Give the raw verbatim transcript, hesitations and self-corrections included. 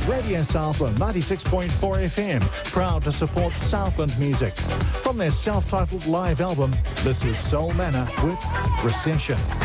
Radio Southland ninety-six point four F M, proud to support Southland music. From their self-titled live album, this is Soul Manor with Recession.